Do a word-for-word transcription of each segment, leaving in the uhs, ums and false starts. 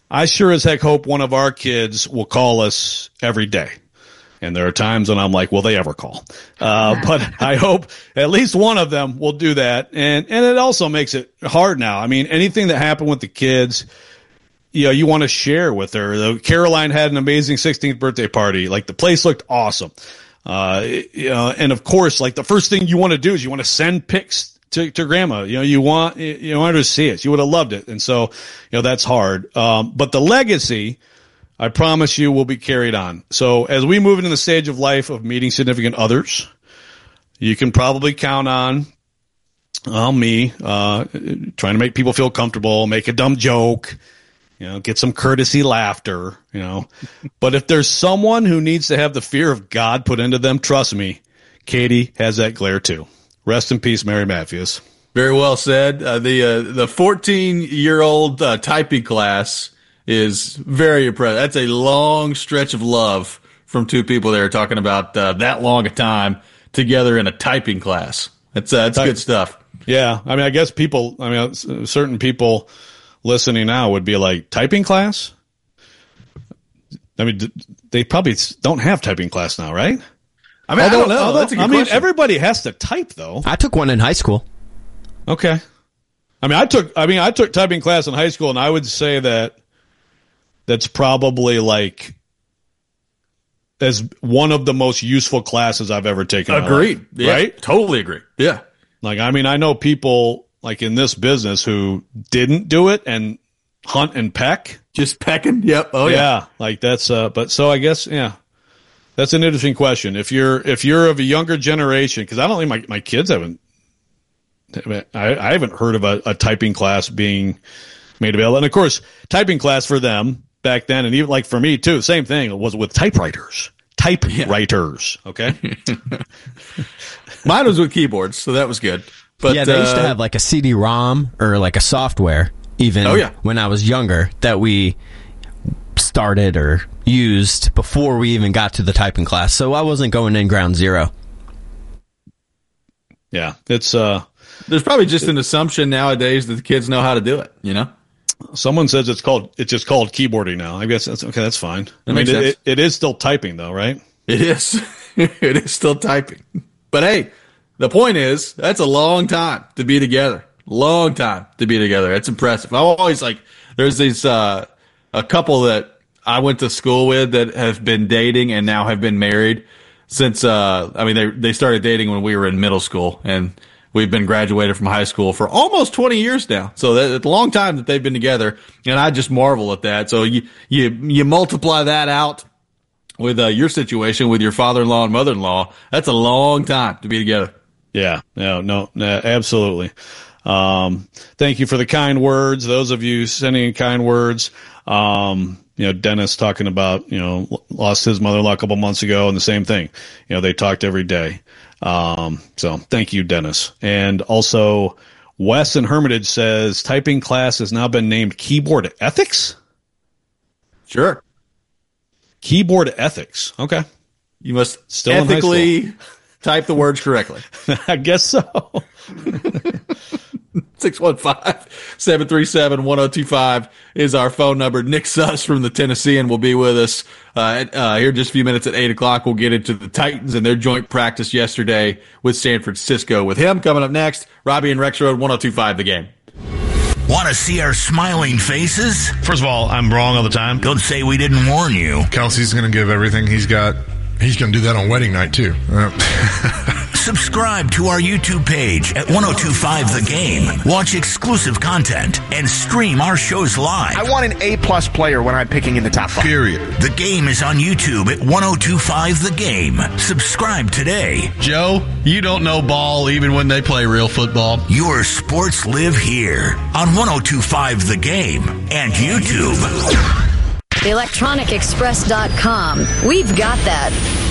I sure as heck hope one of our kids will call us every day. And there are times when I'm like, will they ever call? Uh, but I hope at least one of them will do that. And, and it also makes it hard now. I mean, anything that happened with the kids, you know, you want to share with her. The, Caroline had an amazing sixteenth birthday party. Like, the place looked awesome. Uh, you know, and of course, like, the first thing you want to do is you want to send pics to, to grandma. You know, you want, you want her to see it. You would have loved it. And so, you know, that's hard. Um, but the legacy, I promise you, will be carried on. So as we move into the stage of life of meeting significant others, you can probably count on uh, me uh, trying to make people feel comfortable, make a dumb joke, you know, get some courtesy laughter, you know. But if there's someone who needs to have the fear of God put into them, trust me, Katie has that glare too. Rest in peace, Mary Matthews. Very well said. Uh, the uh, the fourteen-year-old uh, typing class is very impressive. That's a long stretch of love from two people that are talking about uh, that long a time together in a typing class. That's uh, that's good stuff. Yeah, I mean, I guess people, I mean, certain people listening now would be like, typing class? I mean, they probably don't have typing class now, right? I mean, although, I don't know. Although, That's a good I mean, question. everybody has to type, though. I took one in high school. Okay. I mean, I took, I mean, I took typing class in high school, and I would say that that's probably like as one of the most useful classes I've ever taken. Agreed. Life, yeah, right? Totally agree. Yeah. Like, I mean, I know people like in this business who didn't do it and hunt and peck. Just pecking. Yep. Oh yeah. Yeah. Like that's, uh, but so I guess, yeah, that's an interesting question. If you're, if you're of a younger generation, cause I don't think my, my kids haven't, I, I haven't heard of a, a typing class being made available. And of course, typing class for them back then, and even like for me too, same thing, was with typewriters. Typewriters, yeah. Okay? Mine was with keyboards, so that was good. But yeah, they uh, used to have like a C D ROM or like a software, even oh, yeah. when I was younger, that we started or used before we even got to the typing class. So I wasn't going in ground zero. Yeah, it's uh there's probably just an assumption nowadays that the kids know how to do it, you know? Someone says it's called it's just called keyboarding now. I guess that's okay, that's fine. That I mean makes it, sense. it, it is still typing though, right? It is. It is still typing. But hey, the point is, that's a long time to be together. Long time to be together. That's impressive. I always like, there's these, uh, a couple that I went to school with that have been dating and now have been married since, uh, I mean, they, they started dating when we were in middle school, and we've been graduated from high school for almost twenty years now. So that, it's a long time that they've been together, and I just marvel at that. So you, you, you multiply that out with uh, your situation with your father-in-law and mother-in-law. That's a long time to be together. Yeah, no, no, no, absolutely. Um, thank you for the kind words. Those of you sending in kind words. Um, you know, Dennis talking about, you know, lost his mother-in-law a couple months ago, and the same thing. You know, they talked every day. Um, so thank you, Dennis. And also, Wes in Hermitage says typing class has now been named Keyboard Ethics. Sure. Keyboard Ethics. Okay. You must Still in high ethically type the words correctly. I guess so. six one five, seven three seven, one oh two five is our phone number. Nick Suss from the Tennessean will be with us uh, uh, here in just a few minutes at eight o'clock. We'll get into the Titans and their joint practice yesterday with San Francisco. With him coming up next, Robbie and Rex Road, one oh two five The Game. Want to see our smiling faces? First of all, I'm wrong all the time. Don't say we didn't warn you. Kelsey's going to give everything he's got. He's going to do that on wedding night, too. Uh. Subscribe to our YouTube page at ten twenty-five The Game. Watch exclusive content and stream our shows live. I want an A-plus player when I'm picking in the top five. Period. The Game is on YouTube at ten twenty-five The Game. Subscribe today. Joe, you don't know ball even when they play real football. Your sports live here on ten twenty-five The Game and YouTube. the electronic express dot com. We've got that.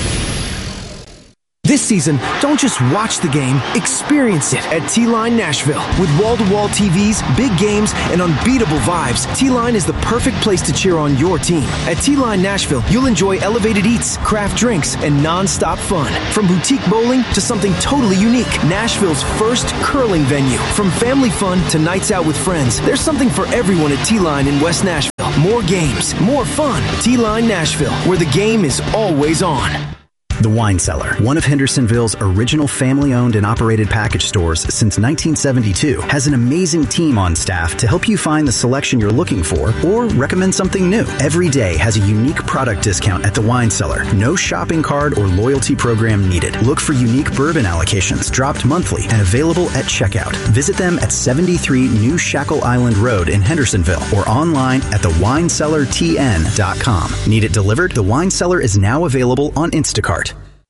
This season, don't just watch the game, experience it at T-Line Nashville. With wall-to-wall T Vs, big games, and unbeatable vibes, T-Line is the perfect place to cheer on your team. At T-Line Nashville, you'll enjoy elevated eats, craft drinks, and non-stop fun. From boutique bowling to something totally unique, Nashville's first curling venue. From family fun to nights out with friends, there's something for everyone at T-Line in West Nashville. More games, more fun. T-Line Nashville, where the game is always on. The Wine Cellar, one of Hendersonville's original family-owned and operated package stores since nineteen seventy-two, has an amazing team on staff to help you find the selection you're looking for or recommend something new. Every day has a unique product discount at The Wine Cellar. No shopping card or loyalty program needed. Look for unique bourbon allocations dropped monthly and available at checkout. Visit them at seventy-three New Shackle Island Road in Hendersonville or online at the wine cellar t n dot com. Need it delivered? The Wine Cellar is now available on Instacart.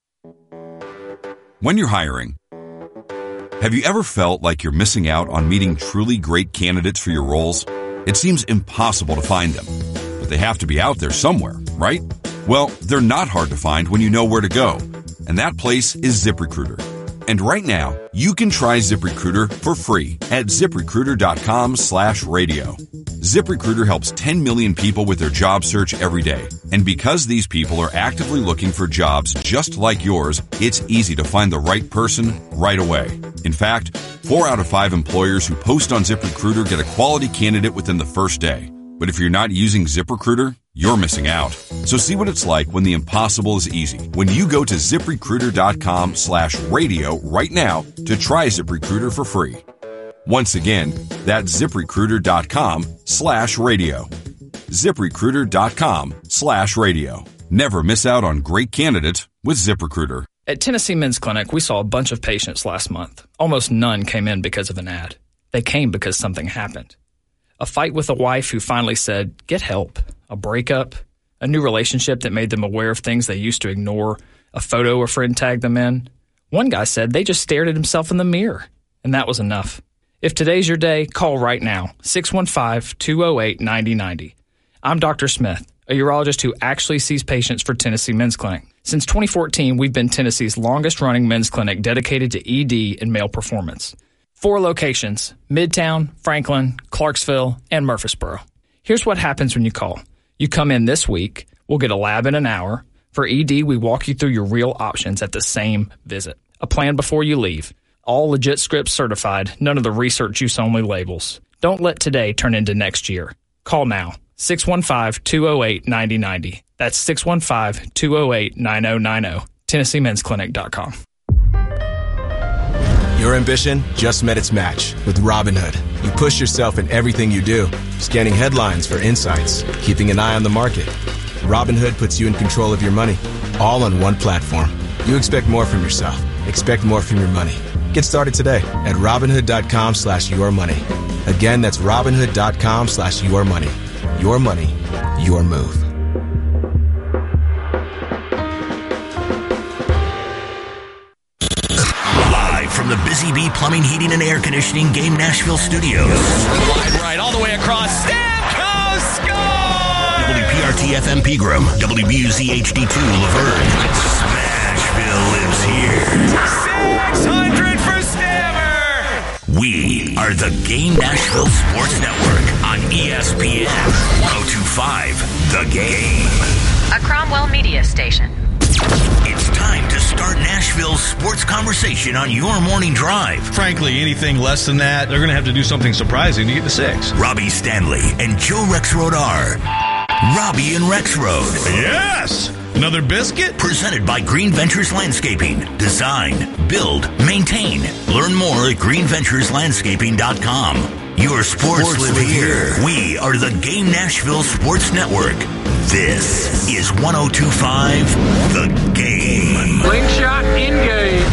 When you're hiring, have you ever felt like you're missing out on meeting truly great candidates for your roles? It seems impossible to find them, but they have to be out there somewhere, right? Well, they're not hard to find when you know where to go, and that place is ZipRecruiter. And right now, you can try ZipRecruiter for free at ZipRecruiter.com slash radio. ZipRecruiter helps ten million people with their job search every day. And because these people are actively looking for jobs just like yours, it's easy to find the right person right away. In fact, four out of five employers who post on ZipRecruiter get a quality candidate within the first day. But if you're not using ZipRecruiter, you're missing out. So see what it's like when the impossible is easy. When you go to ZipRecruiter.com slash radio right now to try ZipRecruiter for free. Once again, that's ZipRecruiter.com slash radio. ZipRecruiter.com slash radio. Never miss out on great candidates with ZipRecruiter. At Tennessee Men's Clinic, we saw a bunch of patients last month. Almost none came in because of an ad. They came because something happened. A fight with a wife who finally said, get help. A breakup. A new relationship that made them aware of things they used to ignore. A photo a friend tagged them in. One guy said they just stared at himself in the mirror. And that was enough. If today's your day, call right now. six one five, two oh eight, nine oh nine oh. I'm Doctor Smith, a urologist who actually sees patients for Tennessee Men's Clinic. Since twenty fourteen, we've been Tennessee's longest-running men's clinic dedicated to E D and male performance. Four locations: Midtown, Franklin, Clarksville, and Murfreesboro. Here's what happens when you call. You come in this week, we'll get a lab in an hour. For E D, we walk you through your real options at the same visit. A plan before you leave. All legit scripts certified, none of the research use only labels. Don't let today turn into next year. Call now. six one five, two oh eight, nine oh nine oh. That's six one five, two oh eight, nine oh nine oh. Tennessee Men's Clinic dot com. Your ambition just met its match with Robinhood. You push yourself in everything you do, scanning headlines for insights, keeping an eye on the market. Robinhood puts you in control of your money, all on one platform. You expect more from yourself. Expect more from your money. Get started today at Robinhood.com slash your money. Again, that's Robinhood.com slash your money. Your money, your move. From the Busy Bee Plumbing, Heating, and Air Conditioning Game Nashville Studios. Wide right, all the way across. Stamkos score! W P R T F M Pegram, W B U Z H D two Laverne. Smashville lives here. six hundred for Stammer! We are the Game Nashville Sports Network on E S P N one oh two point five The Game. A Cromwell Media Station. It's time to start Nashville's sports conversation on your morning drive. Frankly, anything less than that, they're going to have to do something surprising to get to six. Robbie Stanley and Joe Rexrode are Robbie and Rexrode. Yes! Another biscuit? Presented by Green Ventures Landscaping. Design, build, maintain. Learn more at green ventures landscaping dot com. Your sports, sports live, live here. here. We are the Game Nashville Sports Network. This is one oh two point five The Game. Slingshot in game.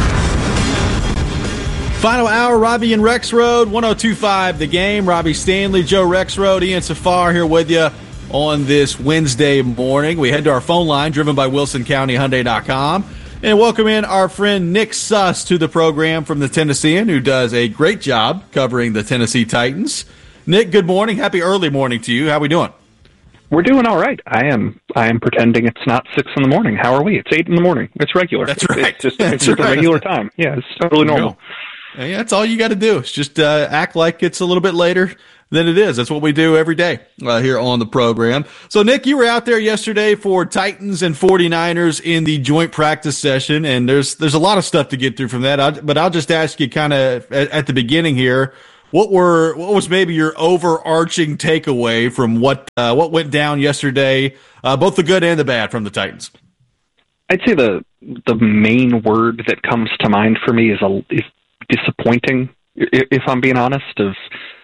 Final hour, Robbie and Rexrode, one oh two point five The Game. Robbie Stanley, Joe Rexrode, Ian Safar here with you on this Wednesday morning. We head to our phone line, driven by Wilson County Hyundai dot com. And welcome in our friend Nick Suss to the program from the Tennessean, who does a great job covering the Tennessee Titans. Nick, good morning. Happy early morning to you. How are we doing? We're doing all right. I am I am pretending it's not six in the morning. How are we? It's eight in the morning. It's regular. That's right. It's just, that's it's just right. a regular time. Yeah, it's totally normal. Yeah, that's all you got to do. It's just uh, act like it's a little bit later than it is. That's what we do every day uh, here on the program. So, Nick, you were out there yesterday for Titans and forty-niners in the joint practice session, and there's there's a lot of stuff to get through from that. I, but I'll just ask you kind of at, at the beginning here, what were what was maybe your overarching takeaway from what uh, what went down yesterday, uh, both the good and the bad from the Titans? I'd say the the main word that comes to mind for me is a is disappointing. If I'm being honest, of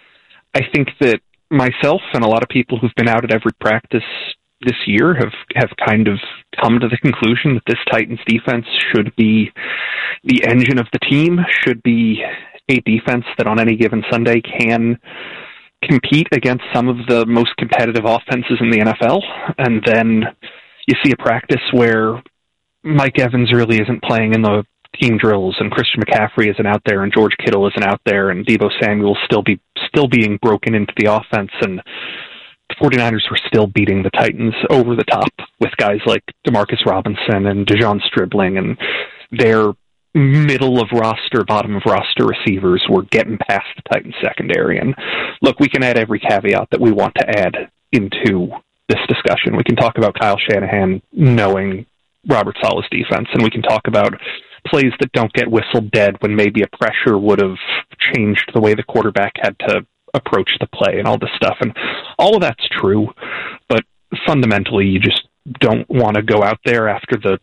I think that myself and a lot of people who've been out at every practice this year have, have kind of come to the conclusion that this Titans defense should be the engine of the team, should be a defense that on any given Sunday can compete against some of the most competitive offenses in the N F L. And then you see a practice where Mike Evans really isn't playing in the team drills, and Christian McCaffrey isn't out there, and George Kittle isn't out there, and Deebo Samuel still be still being broken into the offense, and the 49ers were still beating the Titans over the top with guys like Demarcus Robinson and Dejon Stribling, and their middle of roster, bottom of roster receivers were getting past the Titans secondary. And look, we can add every caveat that we want to add into this discussion. We can talk about Kyle Shanahan knowing Robert Saleh's defense, and we can talk about plays that don't get whistled dead when maybe a pressure would have changed the way the quarterback had to approach the play and all this stuff. And all of that's true, but fundamentally you just don't want to go out there after the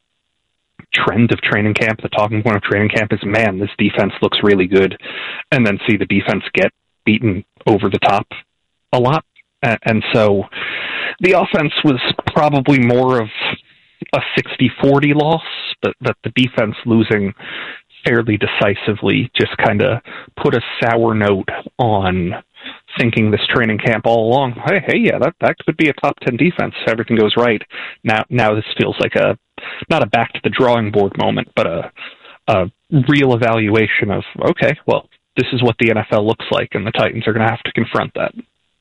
trend of training camp. The talking point of training camp is, man, this defense looks really good, and then see the defense get beaten over the top a lot. And so the offense was probably more of a sixty forty loss, but that the defense losing fairly decisively just kind of put a sour note on thinking this training camp all along, hey, hey, yeah, that, that could be a top ten defense if everything goes right. Now, now this feels like a, not a back to the drawing board moment, but a, a real evaluation of, okay, well, this is what the N F L looks like, and the Titans are going to have to confront that.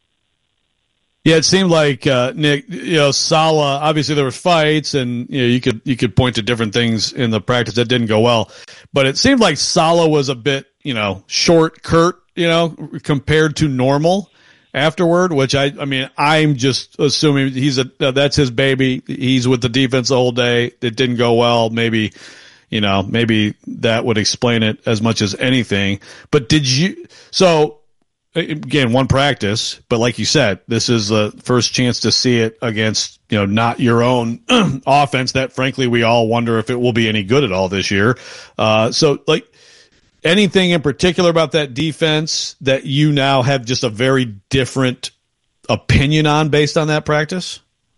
Yeah, it seemed like uh, Nick, you know, Saleh. Obviously, there were fights, and you know, you could you could point to different things in the practice that didn't go well. But it seemed like Saleh was a bit, you know, short, curt, you know, compared to normal afterward. Which I, I mean, I'm just assuming he's a uh, that's his baby. He's with the defense the whole day. It didn't go well. Maybe, you know, maybe that would explain it as much as anything. But did you so? Again, one practice, but like you said, this is the first chance to see it against, you know, not your own offense that, frankly, we all wonder if it will be any good at all this year. Uh, so, like, anything in particular about that defense that you now have just a very different opinion on based on that practice?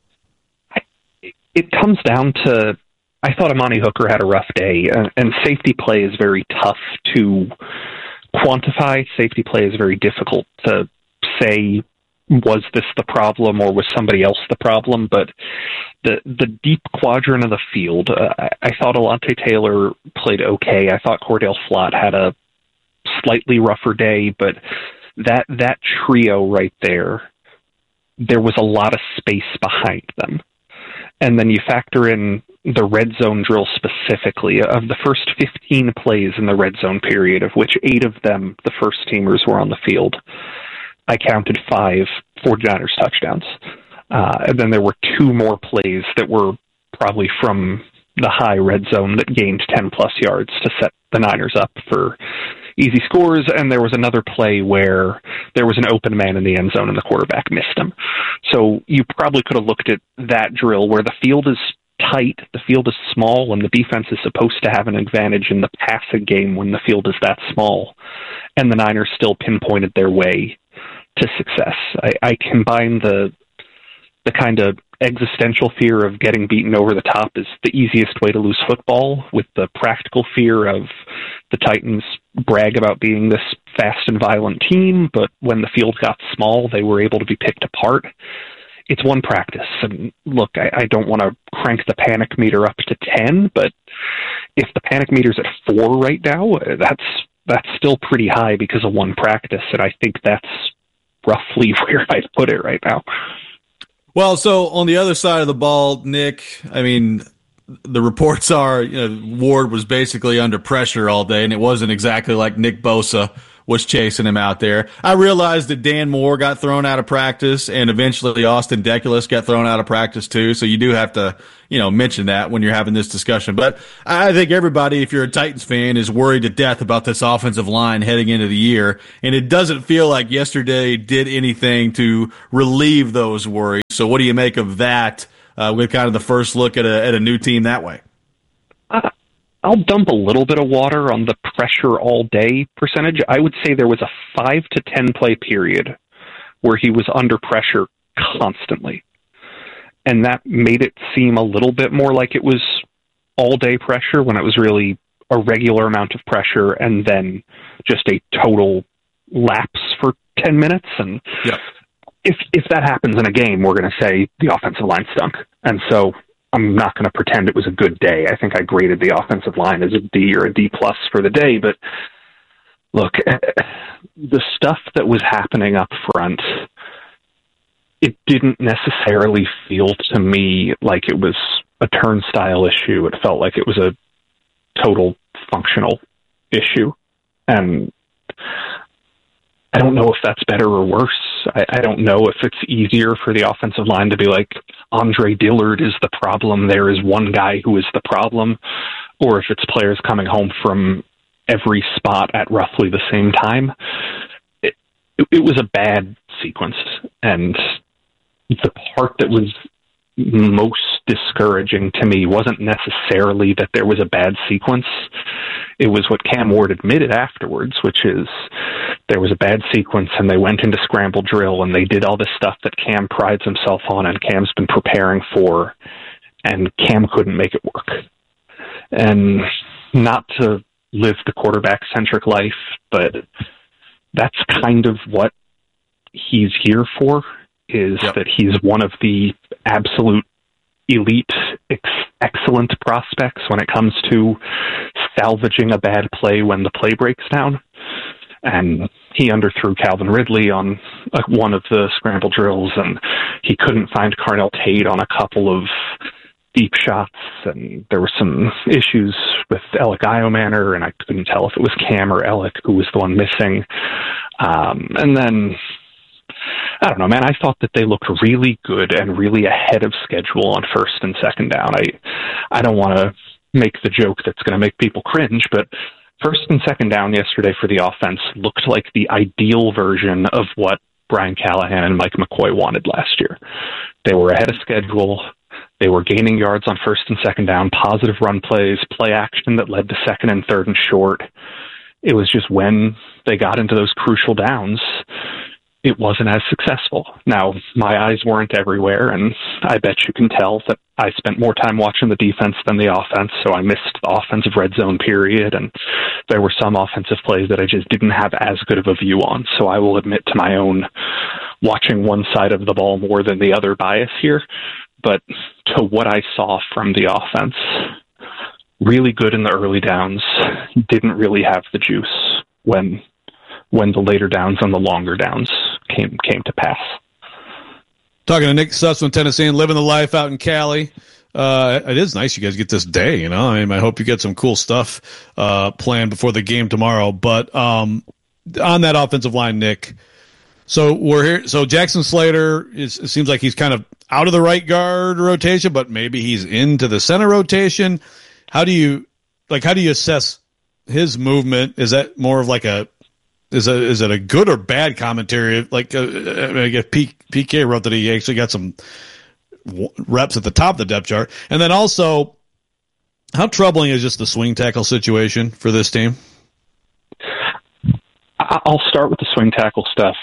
It comes down to, I thought Amani Hooker had a rough day, and, and safety play is very tough to quantify. Safety play is very difficult to say, was this the problem or was somebody else the problem? But the the deep quadrant of the field, uh, I, I thought Alontae Taylor played okay. I thought Cordell Flott had a slightly rougher day, but that that trio right there, there was a lot of space behind them. And then you factor in the red zone drill specifically. Of the first fifteen plays in the red zone period, of which eight of them, the first teamers, were on the field, I counted five 49ers touchdowns. Uh, and then there were two more plays that were probably from the high red zone that gained ten plus yards to set the Niners up for easy scores. And there was another play where there was an open man in the end zone and the quarterback missed him. So you probably could have looked at that drill where the field is tight, the field is small, and the defense is supposed to have an advantage in the passing game when the field is that small, and the Niners still pinpointed their way to success. I, I combine the the kind of existential fear of getting beaten over the top is the easiest way to lose football with the practical fear of the Titans brag about being this fast and violent team, but when the field got small, they were able to be picked apart. It's one practice, and look, I, I don't want to crank the panic meter up to ten, but if the panic meter's at four right now, that's that's still pretty high because of one practice, and I think that's roughly where I'd put it right now. Well, so on the other side of the ball, Nick, I mean, the reports are, you know, Ward was basically under pressure all day, and it wasn't exactly like Nick Bosa was chasing him out there. I realized that Dan Moore got thrown out of practice, and eventually Austin Deculus got thrown out of practice too. So you do have to, you know, mention that when you're having this discussion. But I think everybody, if you're a Titans fan, is worried to death about this offensive line heading into the year. And it doesn't feel like yesterday did anything to relieve those worries. So what do you make of that uh, with kind of the first look at a, at a new team that way? Uh, I'll dump a little bit of water on the pressure all day percentage. I would say there was a five to ten play period where he was under pressure constantly. And that made it seem a little bit more like it was all day pressure when it was really a regular amount of pressure and then just a total lapse for ten minutes. And yep. if, if that happens in a game, we're going to say the offensive line stunk. And so I'm not going to pretend it was a good day. I think I graded the offensive line as a D or a D plus for the day. But look, the stuff that was happening up front, it didn't necessarily feel to me like it was a turnstile issue. It felt like it was a total functional issue. And I don't know if that's better or worse. I, I don't know if it's easier for the offensive line to be like, Andre Dillard is the problem, there is one guy who is the problem, or if it's players coming home from every spot at roughly the same time. It, it, it was a bad sequence. And the part that was most discouraging to me wasn't necessarily that there was a bad sequence. It was what Cam Ward admitted afterwards, which is there was a bad sequence and they went into scramble drill and they did all this stuff that Cam prides himself on and Cam's been preparing for, and Cam couldn't make it work. And not to live the quarterback-centric life, but that's kind of what he's here for, is yep. that he's one of the absolute elite, ex- excellent prospects when it comes to salvaging a bad play when the play breaks down. And he underthrew Calvin Ridley on uh, one of the scramble drills, and he couldn't find Carnell Tate on a couple of deep shots, and there were some issues with Alec Iomanner, and I couldn't tell if it was Cam or Alec who was the one missing. Um, and then I don't know, man, I thought that they looked really good and really ahead of schedule on first and second down. I I don't want to make the joke that's going to make people cringe, but first and second down yesterday for the offense looked like the ideal version of what Brian Callahan and Mike McCoy wanted last year. They were ahead of schedule. They were gaining yards on first and second down, positive run plays, play action that led to second and third and short. It was just when they got into those crucial downs, it wasn't as successful. Now, my eyes weren't everywhere, and I bet you can tell that I spent more time watching the defense than the offense, so I missed the offensive red zone period, and there were some offensive plays that I just didn't have as good of a view on. So I will admit to my own watching one side of the ball more than the other bias here. But to what I saw from the offense, really good in the early downs, didn't really have the juice when when the later downs and the longer downs came came to pass. Talking to Nick Sussman, Tennessee, and living the life out in Cali. Uh, it is nice you guys get this day, you know. I mean, I hope you get some cool stuff uh, planned before the game tomorrow. But um, on that offensive line, Nick, so we're here. So Jackson Slater, is, it seems like he's kind of out of the right guard rotation, but maybe he's into the center rotation. How do you like? How do you assess his movement? Is that more of like a Is a, is it a good or bad commentary? Like, uh, I guess P, PK wrote that he actually got some reps at the top of the depth chart. And then also, how troubling is just the swing tackle situation for this team? I'll start with the swing tackle stuff.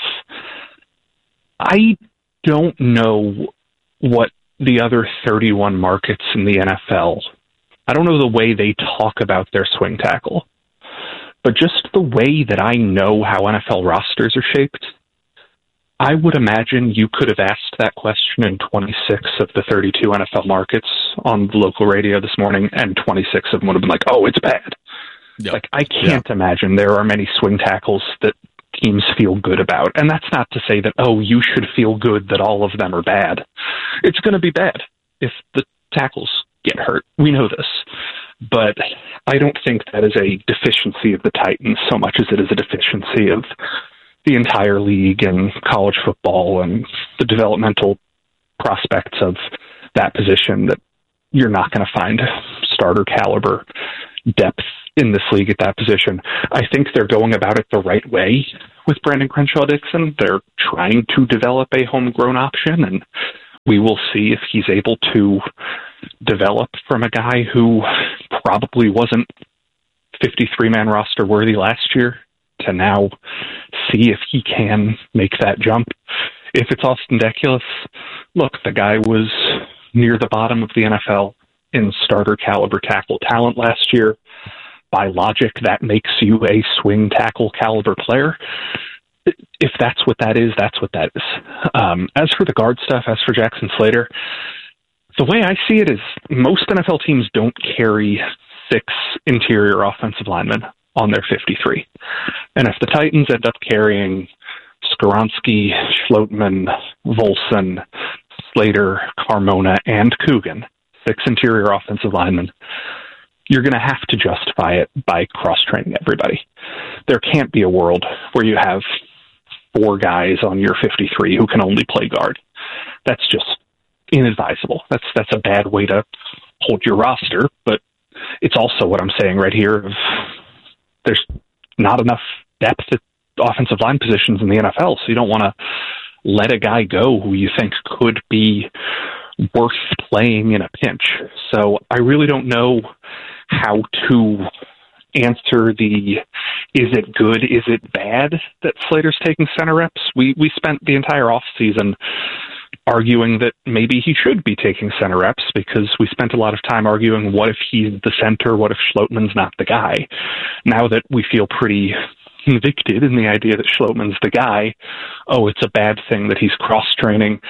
I don't know what the other thirty-one markets in the N F L, I don't know the way they talk about their swing tackle. But just the way that I know how N F L rosters are shaped, I would imagine you could have asked that question in twenty-six of the thirty-two N F L markets on the local radio this morning, and twenty-six of them would have been like, oh, it's bad. Yep. Like, I can't yeah. imagine there are many swing tackles that teams feel good about. And that's not to say that, oh, you should feel good that all of them are bad. It's going to be bad if the tackles get hurt. We know this. But I don't think that is a deficiency of the Titans so much as it is a deficiency of the entire league and college football and the developmental prospects of that position, that you're not going to find starter caliber depth in this league at that position. I think they're going about it the right way with Brandon Crenshaw-Dickson. They're trying to develop a homegrown option, and we will see if he's able to develop from a guy who probably wasn't fifty-three man roster worthy last year to now see if he can make that jump. If it's Austin Deculus, look, the guy was near the bottom of the N F L in starter caliber tackle talent last year. By logic, that makes you a swing tackle caliber player. If that's what that is, that's what that is. Um, as for the guard stuff, as for Jackson Slater, the way I see it is most N F L teams don't carry six interior offensive linemen on their fifty-three. And if the Titans end up carrying Skoronski, Schlotman, Volson, Slater, Carmona, and Coogan, six interior offensive linemen, you're going to have to justify it by cross-training everybody. There can't be a world where you have four guys on your fifty-three who can only play guard. That's just inadvisable. That's that's a bad way to hold your roster, but it's also what I'm saying right here of there's not enough depth at offensive line positions in the N F L, so you don't want to let a guy go who you think could be worth playing in a pinch. So I really don't know how to answer the is it good, is it bad that Slater's taking center reps. We we spent the entire offseason arguing that maybe he should be taking center reps because we spent a lot of time arguing what if he's the center, what if Schlotman's not the guy. Now that we feel pretty convicted in the idea that Schlotman's the guy, oh, it's a bad thing that he's cross-training.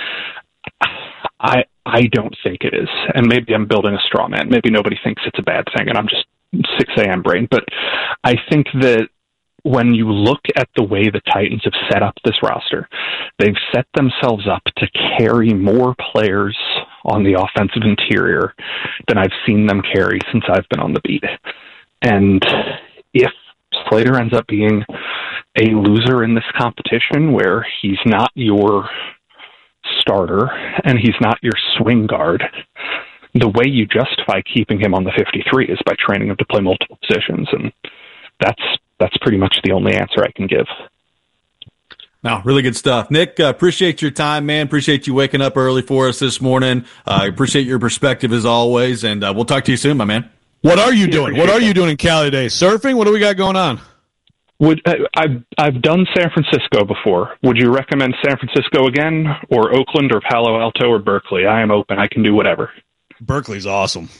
I I don't think it is. And maybe I'm building a straw man. Maybe nobody thinks it's a bad thing, and I'm just six a.m. brain. But I think that when you look at the way the Titans have set up this roster, they've set themselves up to carry more players on the offensive interior than I've seen them carry since I've been on the beat. And if Slater ends up being a loser in this competition where he's not your starter and he's not your swing guard, the way you justify keeping him on the fifty-three is by training him to play multiple positions, and that's that's pretty much the only answer I can give. No, really good stuff. Nick, uh, appreciate your time, man. Appreciate you waking up early for us this morning. I uh, appreciate your perspective as always, and uh, we'll talk to you soon, my man. What are you doing? What are you doing in Cali today? Surfing? What do we got going on? Would uh, I've I've done San Francisco before. Would you recommend San Francisco again, or Oakland, or Palo Alto, or Berkeley? I am open. I can do whatever. Berkeley's awesome.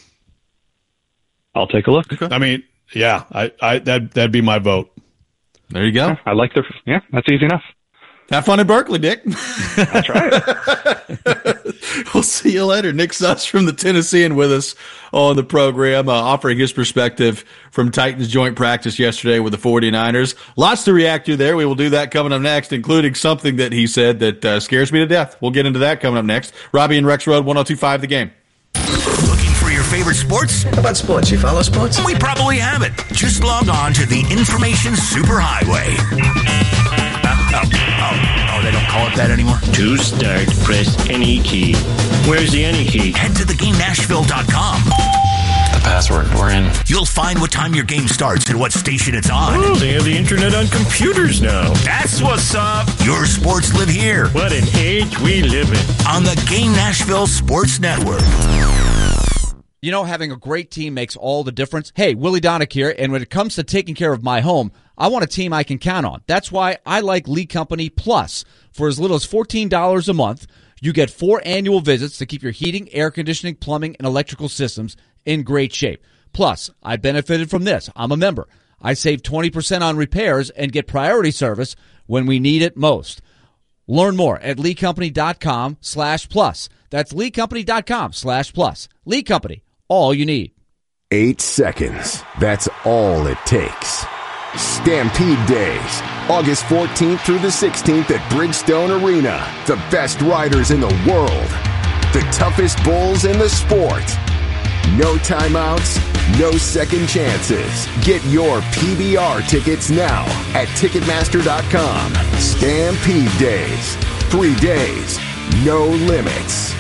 I'll take a look. Okay. I mean, yeah, I, I that that'd be my vote. There you go. I like the yeah. That's easy enough. Have fun in Berkeley, Dick. That's right. We'll see you later. Nick Suss from the Tennessean with us on the program, uh, offering his perspective from Titans joint practice yesterday with the 49ers. Lots to react to there. We will do that coming up next, including something that he said that uh, scares me to death. We'll get into that coming up next. Robbie and Rex Road, one oh two point five The Game. Looking for your favorite sports? How about sports? You follow sports? We probably have it. Just log on to the Information Superhighway. Oh, oh, oh, they don't call it that anymore? To start, press any key. Where's the any key? Head to the game nashville dot com. The password, we're in. You'll find what time your game starts and what station it's on. Oh, they have the internet on computers now. That's what's up. Your sports live here. What an age we live in. On the Game Nashville Sports Network. You know, having a great team makes all the difference. Hey, Willie Donick here, and when it comes to taking care of my home, I want a team I can count on. That's why I like Lee Company Plus. For as little as fourteen dollars a month, you get four annual visits to keep your heating, air conditioning, plumbing, and electrical systems in great shape. Plus, I benefited from this. I'm a member. I save twenty percent on repairs and get priority service when we need it most. Learn more at lee company dot com slash plus. That's lee company dot com slash plus. Lee Company, all you need. Eight seconds. That's all it takes. Stampede Days, August fourteenth through the sixteenth at Bridgestone Arena. The best riders in the world. The toughest bulls in the sport. No timeouts, no second chances. Get your P B R tickets now at Ticketmaster dot com. Stampede Days. Three days, no limits.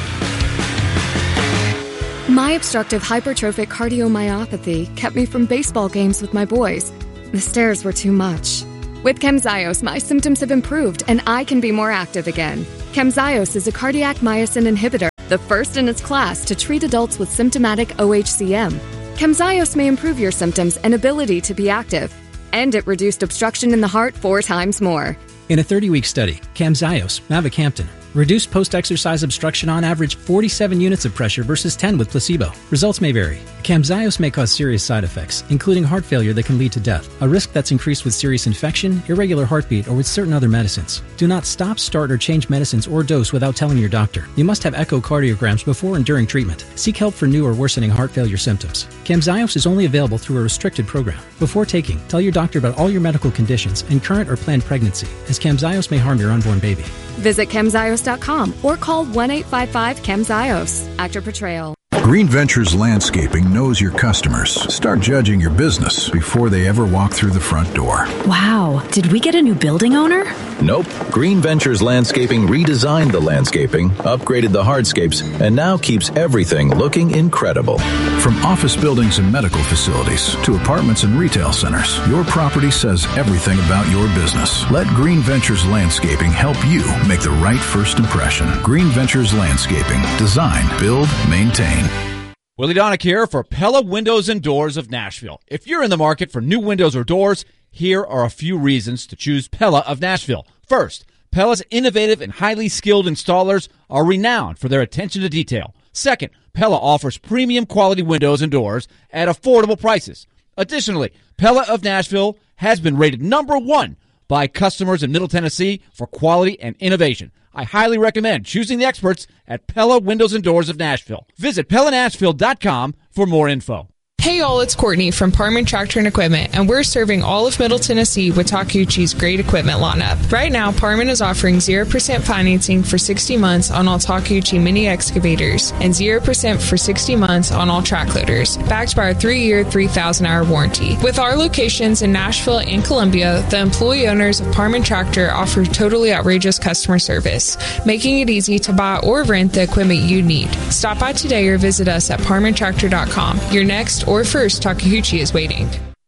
My obstructive hypertrophic cardiomyopathy kept me from baseball games with my boys. The stairs were too much. With Camzyos, my symptoms have improved and I can be more active again. Camzyos is a cardiac myosin inhibitor, the first in its class to treat adults with symptomatic O H C M. Camzyos may improve your symptoms and ability to be active. And it reduced obstruction in the heart four times more. In a thirty-week study, Camzyos, mavacamten, reduced post-exercise obstruction on average forty-seven units of pressure versus ten with placebo. Results may vary. Camzyos may cause serious side effects, including heart failure that can lead to death, a risk that's increased with serious infection, irregular heartbeat, or with certain other medicines. Do not stop, start, or change medicines or dose without telling your doctor. You must have echocardiograms before and during treatment. Seek help for new or worsening heart failure symptoms. Camzyos is only available through a restricted program. Before taking, tell your doctor about all your medical conditions and current or planned pregnancy, as Camzyos may harm your unborn baby. Visit Camzyos dot com or call one eight five five Camzyos. Actor Portrayal. Green Ventures Landscaping knows your customers. Start judging your business before they ever walk through the front door. Wow, did we get a new building owner? Nope. Green Ventures Landscaping redesigned the landscaping, upgraded the hardscapes, and now keeps everything looking incredible. From office buildings and medical facilities to apartments and retail centers, your property says everything about your business. Let Green Ventures Landscaping help you make the right first impression. Green Ventures Landscaping. Design, build, maintain. Willie Donick here for Pella Windows and Doors of Nashville. If you're in the market for new windows or doors, here are a few reasons to choose Pella of Nashville. First, Pella's innovative and highly skilled installers are renowned for their attention to detail. Second, Pella offers premium quality windows and doors at affordable prices. Additionally, Pella of Nashville has been rated number one by customers in Middle Tennessee for quality and innovation. I highly recommend choosing the experts at Pella Windows and Doors of Nashville. Visit Pella Nashville dot com for more info. Hey all, it's Courtney from Parman Tractor and Equipment, and we're serving all of Middle Tennessee with Takeuchi's great equipment lineup. Right now, Parman is offering zero percent financing for sixty months on all Takeuchi mini excavators and zero percent for sixty months on all track loaders, backed by our three-year, three thousand hour warranty. With our locations in Nashville and Columbia, the employee owners of Parman Tractor offer totally outrageous customer service, making it easy to buy or rent the equipment you need. Stop by today or visit us at Parman Tractor dot com. Your next or first Takeuchi is waiting.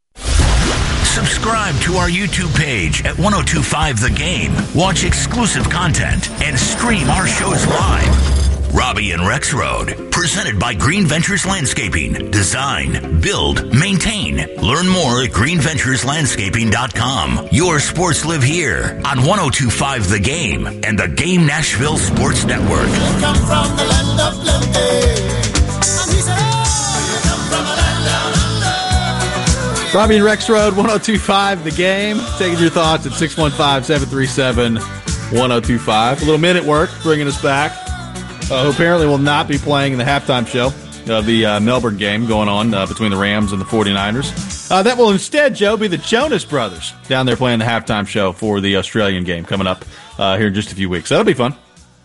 Subscribe to our YouTube page at ten twenty-five The Game. Watch exclusive content and stream our shows live. Robbie and Rex Road, presented by Green Ventures Landscaping. Design, build, maintain. Learn more at green ventures landscaping dot com. Your sports live here on ten twenty-five The Game and the Game Nashville Sports Network. Come from the land of plenty. And he said, Robbie and Rex Road, ten twenty-five The Game. Taking your thoughts at six one five, seven three seven, one oh two five. A little minute work bringing us back. Uh, who apparently will not be playing in the halftime show of the uh, Melbourne game going on uh, between the Rams and the forty-niners. Uh, that will instead, Joe, be the Jonas Brothers down there playing the halftime show for the Australian game coming up uh, here in just a few weeks. That'll be fun.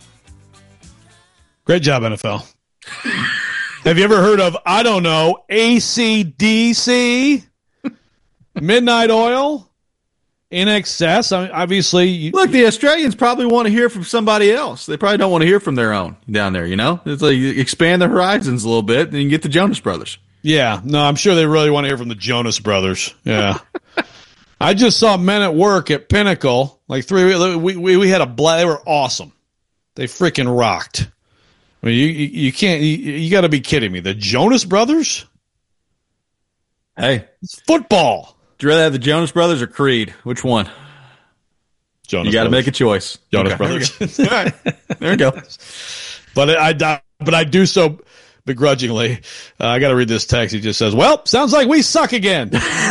Great job, N F L. Have you ever heard of, I don't know, A C D C? Midnight Oil? In Excess? I mean, obviously. You, Look, the Australians probably want to hear from somebody else. They probably don't want to hear from their own down there, you know? It's like you expand the horizons a little bit, and you can get the Jonas Brothers. Yeah. No, I'm sure they really want to hear from the Jonas Brothers. Yeah. I just saw Men at Work at Pinnacle. Like three, we, we, we had a blast. They were awesome. They freaking rocked. I mean, you, you, you can't, you, you got to be kidding me. The Jonas Brothers? Hey. It's football. Would you rather have the Jonas Brothers or Creed? Which one? Jonas you got to make a choice. Jonas okay. Brothers. All right. There we go. But I, I, but I do so begrudgingly. Uh, I got to read this text. He just says, well, sounds like we suck again.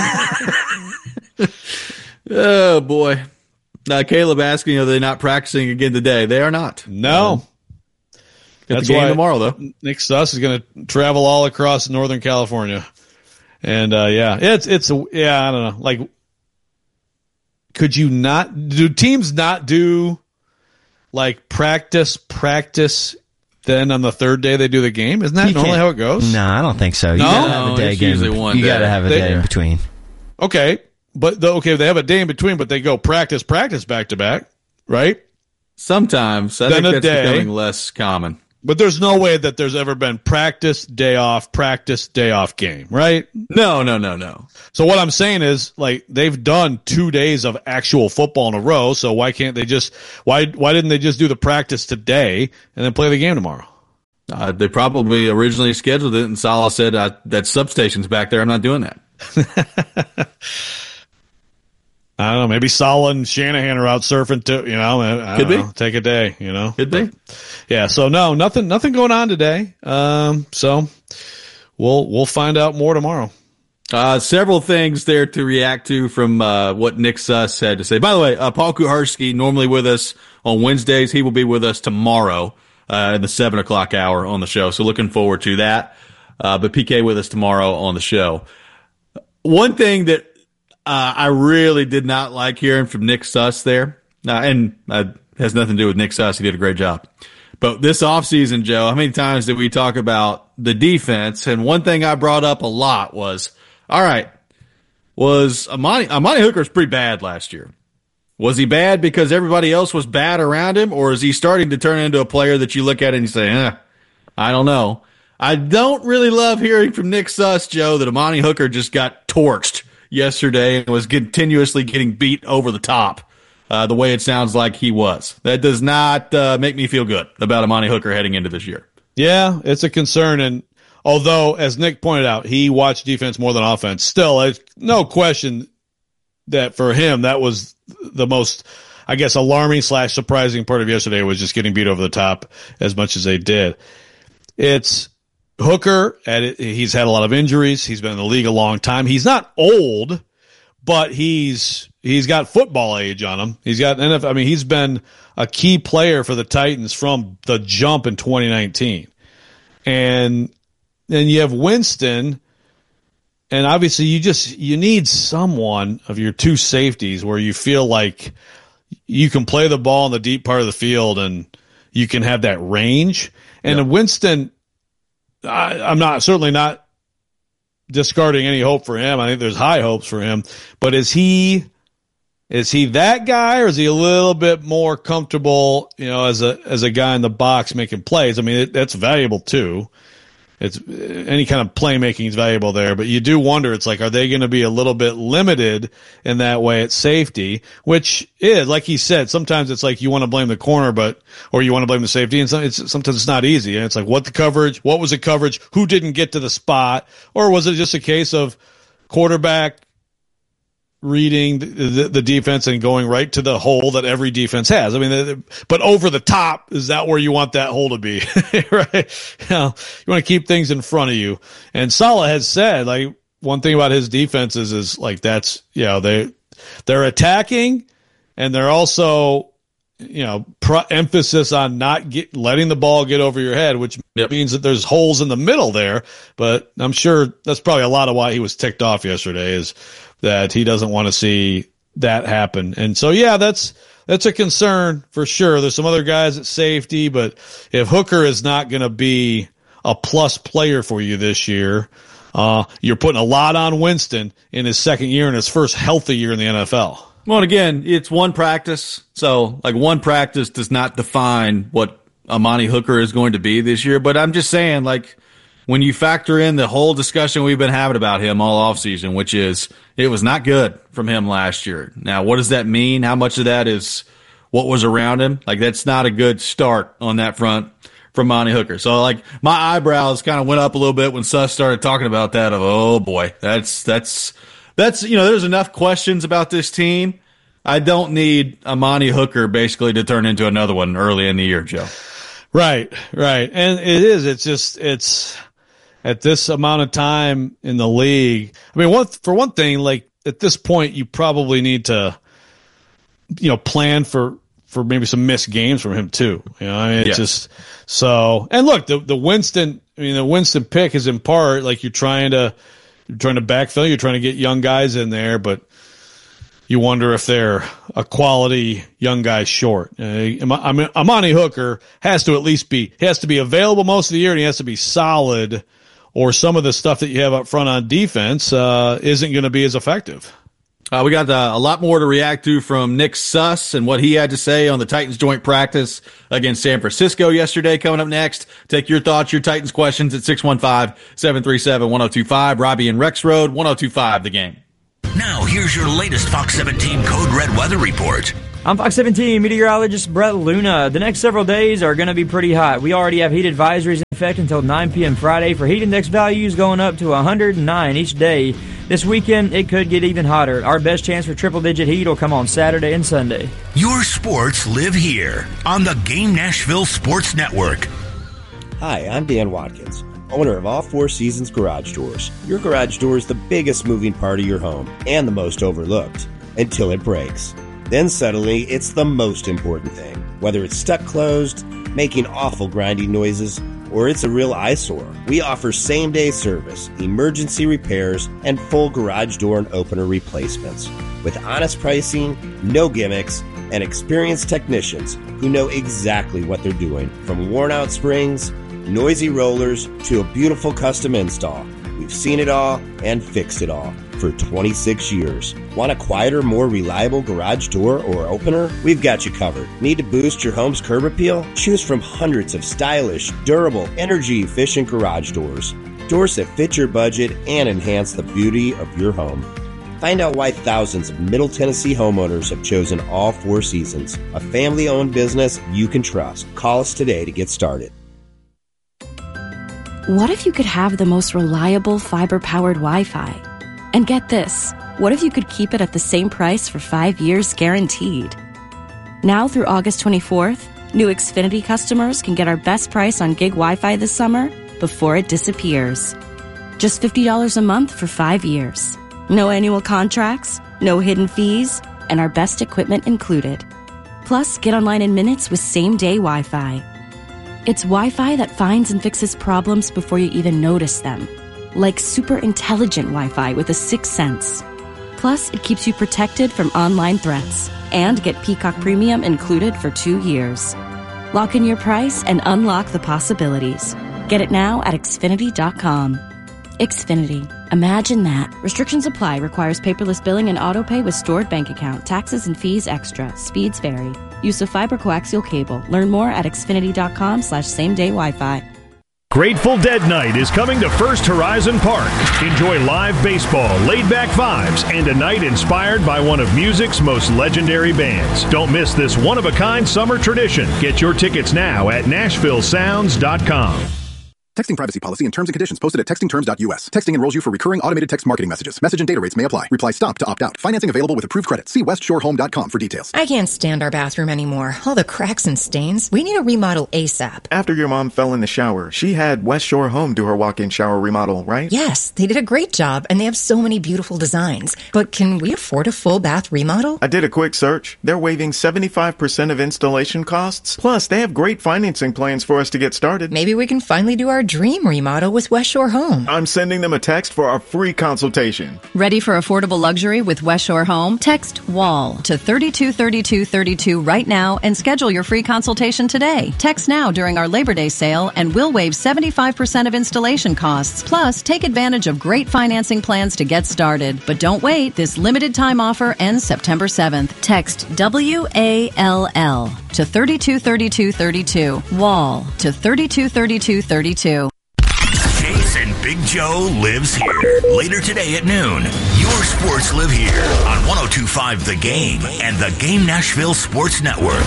Oh, boy. Now, Caleb asking, are they not practicing again today? They are not. No. Um, Got That's the game why tomorrow, though. Nick Suss is going to travel all across Northern California. And, uh, yeah, it's, it's, a, yeah, I don't know. Like, could you not, do teams not do, like, practice, practice then on the third day they do the game? Isn't that You normally can't- how it goes? No, I don't think so. You No? gotta have a No, day it's game. usually one You day. gotta have a They- day in between. Okay, but the, okay, they have a day in between, but they go practice, practice back to back, right? Sometimes. I Then think a that's day. becoming less common. But there's no way that there's ever been practice, day off, practice, day off game, right? No, no, no, no. So what I'm saying is, like, they've done two days of actual football in a row, so why can't they just, why why didn't they just do the practice today and then play the game tomorrow? Uh, they probably originally scheduled it, and Salah said, uh, that substation's back there. I'm not doing that. I don't know. Maybe Salah and Shanahan are out surfing too. You know, I, I Could don't be. know, take a day. You know, Could be. Yeah. So no, nothing, nothing going on today. Um. So we'll we'll find out more tomorrow. Uh, several things there to react to from uh, what Nick Suss had to say. By the way, uh, Paul Kuharsky, normally with us on Wednesdays. He will be with us tomorrow uh, in the seven o'clock hour on the show. So looking forward to that. Uh, but P K with us tomorrow on the show. One thing that uh, I really did not like hearing from Nick Suss there, uh, and uh, has nothing to do with Nick Suss. He did a great job. But this offseason, Joe, how many times did we talk about the defense? And one thing I brought up a lot was, all right, was Amani, Amani Hooker's pretty bad last year. Was he bad because everybody else was bad around him, or is he starting to turn into a player that you look at and you say, eh, I don't know. I don't really love hearing from Nick Suss, Joe, that Amani Hooker just got torched yesterday and was continuously getting beat over the top uh, the way it sounds like he was. That does not uh, make me feel good about Amani Hooker heading into this year. Yeah, it's a concern. And although, as Nick pointed out, he watched defense more than offense, still, it's no question that for him, that was the most, I guess, alarming slash surprising part of yesterday was just getting beat over the top as much as they did. It's Hooker, at it, he's had a lot of injuries. He's been in the league a long time. He's not old, but he's he's got football age on him. He's got N F L. I mean, he's been a key player for the Titans from the jump in twenty nineteen. And then you have Winston, and obviously you just you need someone of your two safeties where you feel like you can play the ball in the deep part of the field and you can have that range. And Yep. Winston, I, I'm not certainly not discarding any hope for him. I think there's high hopes for him. But is he is he that guy, or is he a little bit more comfortable, you know, as a as a guy in the box making plays? I mean, it, that's valuable too. It's any kind of playmaking is valuable there, but you do wonder, it's like, are they going to be a little bit limited in that way at safety, which is, like he said, sometimes it's like you want to blame the corner, but, or you want to blame the safety, and some, it's, sometimes it's not easy. And it's like, what the coverage, what was the coverage, who didn't get to the spot, or was it just a case of quarterback reading the, the, the defense and going right to the hole that every defense has? I mean, the, but over the top, is that where you want that hole to be? Right? You know, you want to keep things in front of you. And Salah has said, like, one thing about his defenses is like, that's, you know, they, they're attacking and they're also, you know, pro- emphasis on not get, letting the ball get over your head, which yep. means that there's holes in the middle there. But I'm sure that's probably a lot of why he was ticked off yesterday, is that he doesn't want to see that happen. And so, yeah, that's, that's a concern for sure. There's some other guys at safety, but if Hooker is not going to be a plus player for you this year, uh, you're putting a lot on Winston in his second year and his first healthy year in the N F L. Well, and again, it's one practice. So, like, one practice does not define what Amani Hooker is going to be this year. But I'm just saying, like, when you factor in the whole discussion we've been having about him all offseason, which is it was not good from him last year. Now, what does that mean? How much of that is what was around him? Like, that's not a good start on that front from Amani Hooker. So, like, my eyebrows kind of went up a little bit when Suss started talking about that of, oh, boy, that's, that's, that's, you know, there's enough questions about this team. I don't need Amani Hooker basically to turn into another one early in the year, Joe. Right, right. And it is, it's just, it's, at this amount of time in the league, I mean, one, for one thing, like at this point, you probably need to, you know, plan for, for maybe some missed games from him too. You know, I mean, it's yes. just so, and look, the, the Winston, I mean, the Winston pick is in part like you're trying to, you're trying to backfill, you're trying to get young guys in there, but you wonder if they're a quality young guy short. Uh, I mean, Amani Hooker has to at least be, he has to be available most of the year, and he has to be solid, or some of the stuff that you have up front on defense uh, isn't going to be as effective. Uh, we got uh, a lot more to react to from Nick Suss and what he had to say on the Titans joint practice against San Francisco yesterday. Coming up next, take your thoughts, your Titans questions at six one five, seven three seven, one oh two five. Robbie and Rex Road, one oh two five The Game. Now, here's your latest Fox seventeen Code Red weather report. I'm Fox seventeen meteorologist Brett Luna. The next several days are going to be pretty hot. We already have heat advisories in effect until nine p.m. Friday for heat index values going up to one hundred nine each day. This weekend, it could get even hotter. Our best chance for triple-digit heat will come on Saturday and Sunday. Your sports live here on the Game Nashville Sports Network. Hi, I'm Dan Watkins, owner of All Four Seasons Garage Doors. Your garage door is the biggest moving part of your home and the most overlooked until it breaks. Then suddenly, it's the most important thing. Whether it's stuck closed, making awful grinding noises, or it's a real eyesore, we offer same-day service, emergency repairs, and full garage door and opener replacements. With honest pricing, no gimmicks, and experienced technicians who know exactly what they're doing. From worn-out springs, noisy rollers, to a beautiful custom install. We've seen it all and fixed it all for twenty-six years. Want a quieter, more reliable garage door or opener? We've got you covered. Need to boost your home's curb appeal? Choose from hundreds of stylish, durable, energy-efficient garage doors. Doors that fit your budget and enhance the beauty of your home. Find out why thousands of Middle Tennessee homeowners have chosen All Four Seasons, a family-owned business you can trust. Call us today to get started. What if you could have the most reliable fiber-powered Wi-Fi? And get this, what if you could keep it at the same price for five years guaranteed? Now through August twenty-fourth, new Xfinity customers can get our best price on gig Wi-Fi this summer before it disappears. Just fifty dollars a month for five years. No annual contracts, no hidden fees, and our best equipment included. Plus, get online in minutes with same-day Wi-Fi. It's Wi-Fi that finds and fixes problems before you even notice them. Like super intelligent Wi-Fi with a sixth sense. Plus, it keeps you protected from online threats. And get Peacock Premium included for two years. Lock in your price and unlock the possibilities. Get it now at Xfinity dot com. Xfinity. Imagine that. Restrictions apply. Requires paperless billing and autopay with stored bank account. Taxes and fees extra. Speeds vary. Use of fiber coaxial cable. Learn more at Xfinity dot com slash same day Wi-Fi. Grateful Dead Night is coming to First Horizon Park. Enjoy live baseball, laid-back vibes, and a night inspired by one of music's most legendary bands. Don't miss this one-of-a-kind summer tradition. Get your tickets now at Nashville Sounds dot com. Texting privacy policy and terms and conditions posted at texting terms dot U S. Texting enrolls you for recurring automated text marketing messages. Message and data rates may apply. Reply STOP to opt out. Financing available with approved credit. See west shore home dot com for details. I can't stand our bathroom anymore. All the cracks and stains. We need a remodel ASAP. After your mom fell in the shower, she had West Shore Home do her walk-in shower remodel, right? Yes, they did a great job, and they have so many beautiful designs. But can we afford a full bath remodel? I did a quick search. They're waiving seventy-five percent of installation costs. Plus, they have great financing plans for us to get started. Maybe we can finally do our dream remodel with West Shore Home. I'm sending them a text for our free consultation. Ready for affordable luxury with West Shore Home? Text WALL to thirty-two thirty-two thirty-two right now and schedule your free consultation today. Text now during our Labor Day sale and we'll waive seventy-five percent of installation costs. Plus, take advantage of great financing plans to get started. But don't wait. This limited time offer ends September seventh. Text W A L L to thirty-two thirty-two thirty-two. WALL to thirty-two thirty-two thirty-two. And Big Joe lives here. Later today at noon, your sports live here on one oh two point five The Game and the Game Nashville Sports Network.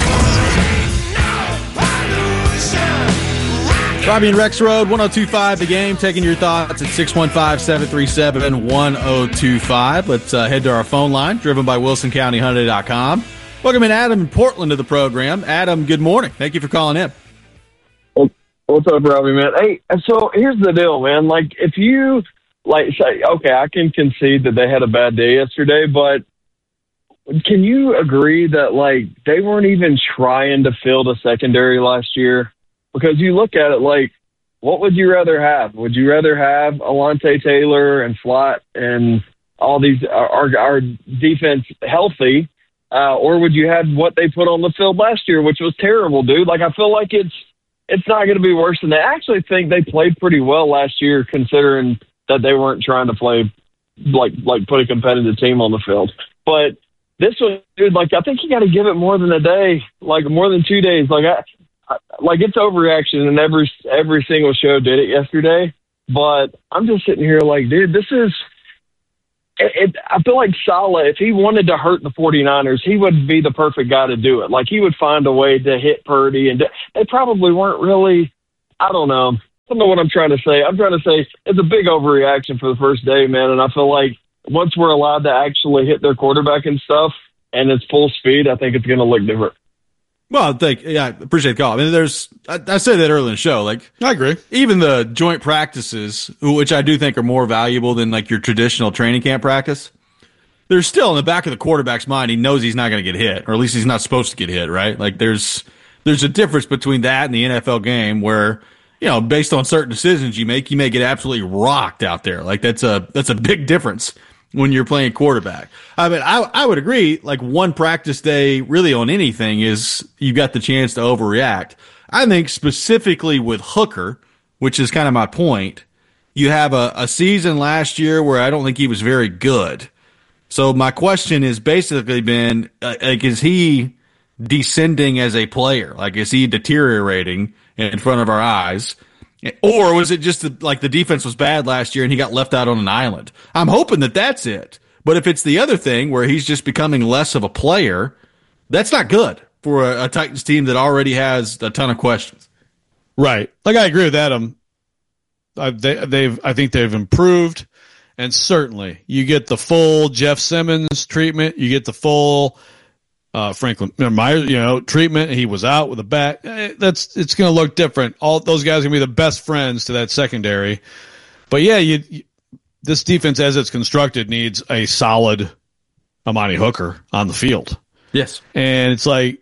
Robbie and Rex Road, one oh two point five The Game, taking your thoughts at six one five, seven three seven, one oh two five. Let's uh, head to our phone line, driven by Wilson County Hyundai dot com. Welcome in Adam in Portland to the program. Adam, good morning. Thank you for calling in. What's up, Robbie, man? Hey, so here's the deal, man. Like, if you, like, say, okay, I can concede that they had a bad day yesterday, but can you agree that, like, they weren't even trying to fill the secondary last year? Because you look at it, like, what would you rather have? Would you rather have Alontae Taylor and Flott and all these our our defense healthy, uh, or would you have what they put on the field last year, which was terrible, dude? Like, I feel like it's it's not going to be worse than that. I actually think they played pretty well last year, considering that they weren't trying to play like like put a competitive team on the field. But this one, dude, like, I think you got to give it more than a day, like more than two days. Like, I, I like it's overreaction, and every every single show did it yesterday. But I'm just sitting here like, dude, this is. It, it, I feel like Saleh, if he wanted to hurt the 49ers, he would be the perfect guy to do it. Like, he would find a way to hit Purdy, and they probably weren't really. I don't know. I don't know what I'm trying to say. I'm trying to say it's a big overreaction for the first day, man. And I feel like once we're allowed to actually hit their quarterback and stuff, and it's full speed, I think it's going to look different. Well, I think, yeah, I appreciate the call. I mean, there's, I, I said that earlier in the show, like, I agree. Even the joint practices, which I do think are more valuable than like your traditional training camp practice, there's still in the back of the quarterback's mind, he knows he's not going to get hit, or at least he's not supposed to get hit, right? Like, there's, there's a difference between that and the N F L game where, you know, based on certain decisions you make, you may get absolutely rocked out there. Like, that's a, that's a big difference when you're playing quarterback. I mean, I, I would agree, like, one practice day really on anything is you've got the chance to overreact. I think specifically with Hooker, which is kind of my point, you have a, a season last year where I don't think he was very good. So my question has basically been, uh, like, is he descending as a player? Like, is he deteriorating in front of our eyes? Or was it just that, like, the defense was bad last year and he got left out on an island? I'm hoping that that's it. But if it's the other thing where he's just becoming less of a player, that's not good for a, a Titans team that already has a ton of questions. Right. Like, I agree with Adam. I, they, they've, I think they've improved. And certainly you get the full Jeff Simmons treatment. You get the full Uh, Franklin Myers, you know, treatment. He was out with a back. That's it's going to look different. All those guys are going to be the best friends to that secondary. But yeah, you, you this defense as it's constructed needs a solid Amani Hooker on the field. Yes, and it's like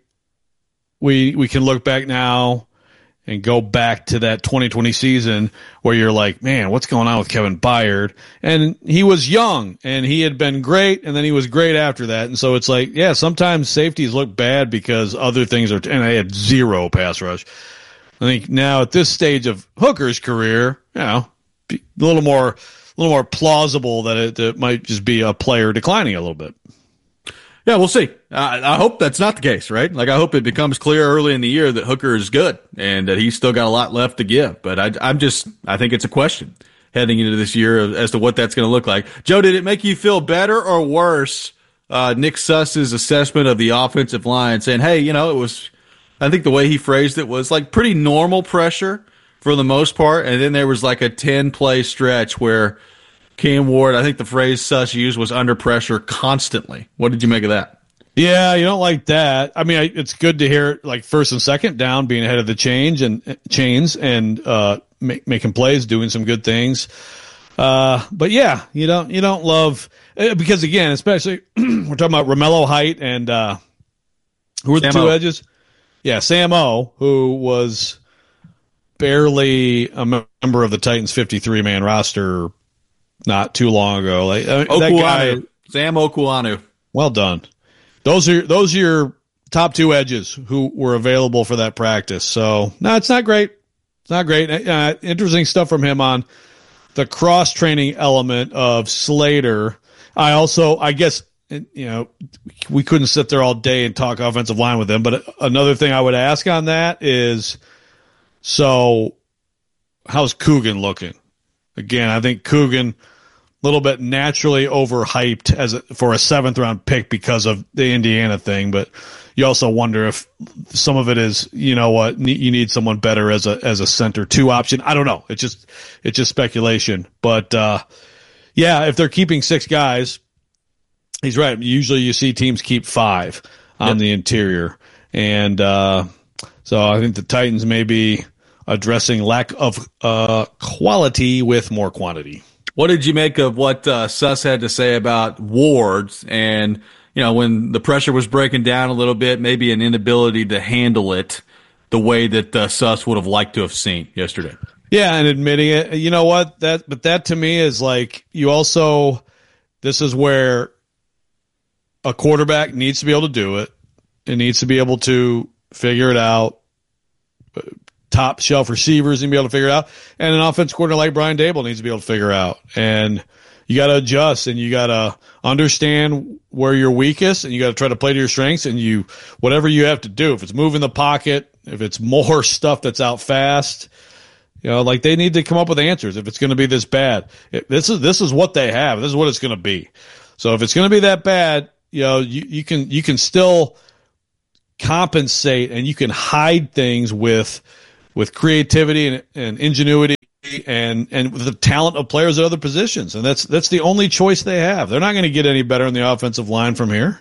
we we can look back now and go back to that twenty twenty season where you're like, man, what's going on with Kevin Byard? And he was young and he had been great, and then he was great after that. And so it's like, yeah, sometimes safeties look bad because other things are, and they had zero pass rush. I think now at this stage of Hooker's career, you know, a little more, a little more plausible that it, it might just be a player declining a little bit. Yeah, we'll see. I, I hope that's not the case, right? Like, I hope it becomes clear early in the year that Hooker is good and that he's still got a lot left to give. But I, I'm just, I think it's a question heading into this year as to what that's going to look like. Joe, did it make you feel better or worse, uh, Nick Suss's assessment of the offensive line, saying, hey, you know, it was, I think the way he phrased it was like pretty normal pressure for the most part. And then there was like a ten play stretch where Cam Ward, I think the phrase Suss used was under pressure constantly. What did you make of that? Yeah, you don't like that. I mean, it's good to hear like first and second down being ahead of the change and chains and uh, make, making plays, doing some good things. Uh, but yeah, you don't you don't love because again, especially we're talking about Romello Height and uh, who were the Sam two O. edges? Yeah, Sam O, who was barely a member of the Titans fifty-three man roster not too long ago. Like I mean, that guy, Sam Okuanu. Well done. Those are those are your top two edges who were available for that practice. So no, it's not great. It's not great. Uh, interesting stuff from him on the cross training element of Slater. I also, I guess, you know, we couldn't sit there all day and talk offensive line with him. But another thing I would ask on that is, so how's Coogan looking? Again, I think Coogan a little bit naturally overhyped as a, for a seventh round pick because of the Indiana thing, but you also wonder if some of it is, you know what, you need someone better as a as a center two option. I don't know. It's just it's just speculation, but uh, yeah, if they're keeping six guys, he's right. Usually, you see teams keep five on yep. the interior, and uh, so I think the Titans may be addressing lack of uh, quality with more quantity. What did you make of what uh, Suss had to say about Ward's and, you know, when the pressure was breaking down a little bit, maybe an inability to handle it the way that uh, Suss would have liked to have seen yesterday? Yeah, and admitting it. You know what? That, but that to me is like you also this is where a quarterback needs to be able to do it. It needs to be able to figure it out. Top shelf receivers need to be able to figure it out. And an offense coordinator like Brian Daboll needs to be able to figure it out. And you got to adjust, and you got to understand where you're weakest, and you got to try to play to your strengths, and you, whatever you have to do, if it's moving the pocket, if it's more stuff that's out fast, you know, like they need to come up with answers. If it's going to be this bad, it, this is, this is what they have. This is what it's going to be. So if it's going to be that bad, you know, you, you can, you can still compensate, and you can hide things with, with creativity and, and ingenuity and and with the talent of players at other positions. And that's that's the only choice they have. They're not going to get any better in the offensive line from here.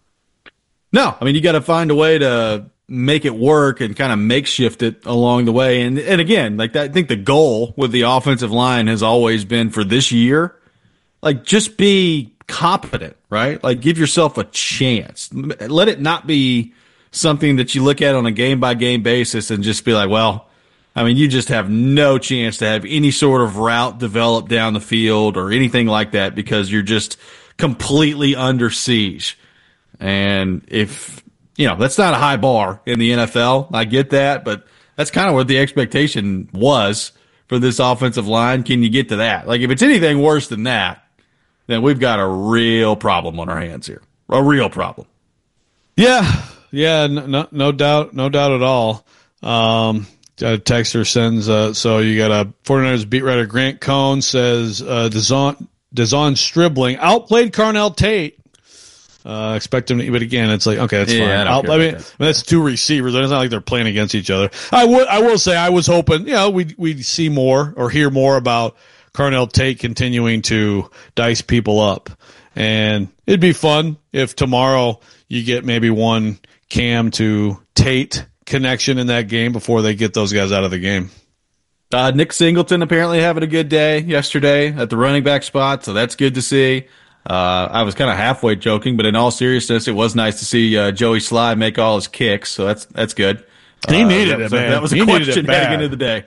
No, I mean, you got to find a way to make it work and kind of makeshift it along the way. And and again, like that, I think the goal with the offensive line has always been for this year, like just be competent, right? Like give yourself a chance. Let it not be something that you look at on a game by game basis and just be like, well, I mean, you just have no chance to have any sort of route developed down the field or anything like that because you're just completely under siege. And if, you know, that's not a high bar in the N F L. I get that, but that's kind of what the expectation was for this offensive line. Can you get to that? Like, if it's anything worse than that, then we've got a real problem on our hands here. A real problem. Yeah. Yeah. No, no doubt. No doubt at all. Um, A texter sends, uh, so you got a 49ers beat writer, Grant Cohn, says uh, Dezon, Dezon Stribling outplayed Carnell Tate. Uh, expect him to, but again, it's like, okay, that's yeah, fine. I, I, I mean, that. that's two receivers. It's not like they're playing against each other. I would, I will say, I was hoping, you know, we'd, we'd see more or hear more about Carnell Tate continuing to dice people up. And it'd be fun if tomorrow you get maybe one Cam to Tate connection in that game before they get those guys out of the game. Uh, Nick Singleton apparently having a good day yesterday at the running back spot, so that's good to see. Uh, I was kind of halfway joking, but in all seriousness, it was nice to see uh, Joey Sly make all his kicks, so that's that's good. He needed uh, it, that, man. That was a he question heading into the day.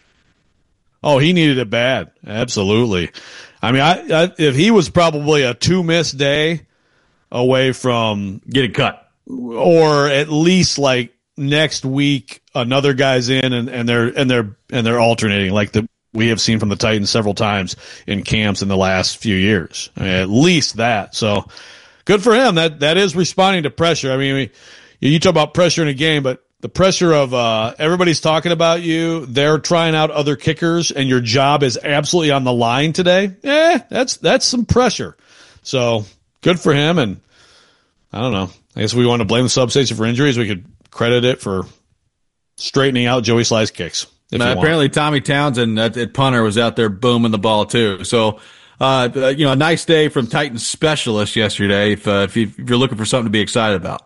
Oh, he needed it bad. Absolutely. I mean, I, I if he was probably a two-miss day away from getting cut, or at least like next week another guy's in and, and they're and they're and they're alternating like the we have seen from the Titans several times in camps in the last few years. I mean, at least that. So good for him. That that is responding to pressure. I mean, you talk about pressure in a game, but the pressure of uh, everybody's talking about you, they're trying out other kickers, and your job is absolutely on the line today. Eh, that's that's some pressure. So good for him. And I don't know. I guess we want to blame the substation for injuries. We could credit it for straightening out Joey Sly's kicks. Now, apparently, Tommy Townsend at, at punter was out there booming the ball too. So, uh, you know, a nice day from Titans specialist yesterday. If, uh, if, you, if you're looking for something to be excited about,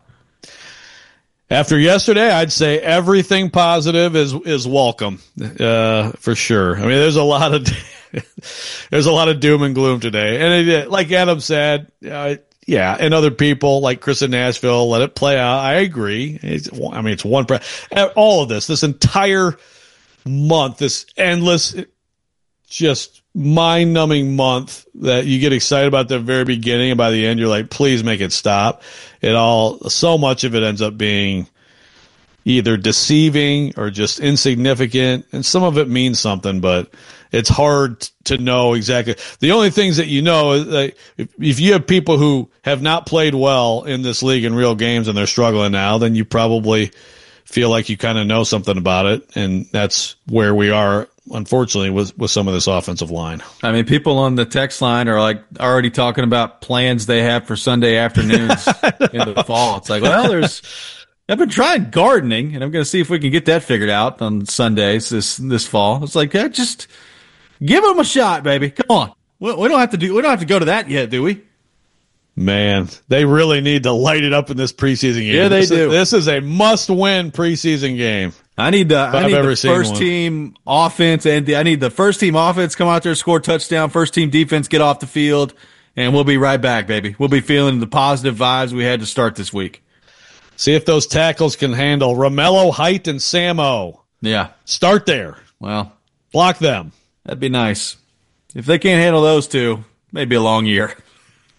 after yesterday, I'd say everything positive is is welcome, uh, for sure. I mean, there's a lot of there's a lot of doom and gloom today, and it, like Adam said, uh, yeah, and other people like Chris in Nashville, let it play out. I agree. It's, I mean, it's one pre- all of this, this entire month, this endless, just mind-numbing month that you get excited about at the very beginning, and by the end you're like, please make it stop. It all, so much of it ends up being either deceiving or just insignificant, and some of it means something, but it's hard to know exactly. The only things that you know is that if, if you have people who have not played well in this league in real games and they're struggling now, then you probably feel like you kind of know something about it, and that's where we are, unfortunately, with with some of this offensive line. I mean, people on the text line are like already talking about plans they have for Sunday afternoons in the fall. It's like, well, there's I've been trying gardening, and I'm going to see if we can get that figured out on Sundays this this fall. It's like, uh, just give them a shot, baby. Come on, we, we don't have to do we don't have to go to that yet, do we? Man, they really need to light it up in this preseason game. Yeah, they this do. Is, this is a must-win preseason game. I need the I need the first one. team offense, and the, I need the first team offense come out there, score touchdown. First team defense get off the field, and we'll be right back, baby. We'll be feeling the positive vibes we had to start this week. See if those tackles can handle Romello, Height, and Samo. Yeah, start there. Well, block them. That'd be nice. If they can't handle those two, maybe a long year.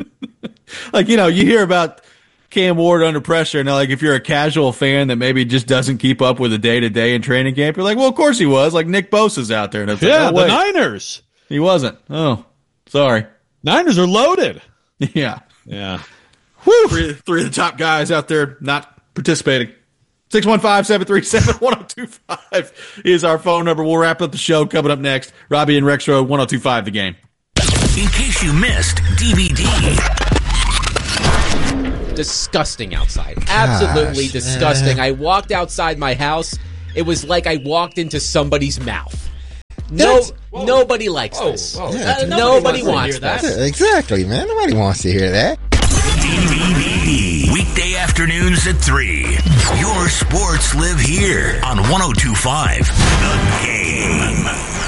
Like, you know, you hear about Cam Ward under pressure, and like if you're a casual fan that maybe just doesn't keep up with the day-to-day in training camp, you're like, well, of course he was. Like Nick Bosa's out there. And it's yeah, like, oh, the Niners. He wasn't. Oh, sorry. Niners are loaded. Yeah. Yeah. Whew. Three, three of the top guys out there not participating. six one five, seven three seven, one oh two five is our phone number. We'll wrap up the show coming up next. Robbie and Rex Road, one oh two five The Game. In case you missed D V D. Disgusting outside. Absolutely Gosh. disgusting. I walked outside my house. It was like I walked into somebody's mouth. No, That's- nobody likes Whoa, this. whoa. Uh, Yeah, nobody nobody wants wants to hear this. Exactly, man. Nobody wants to hear that. D V D. Weekday afternoons at three. Your sports live here on one oh two five The Game.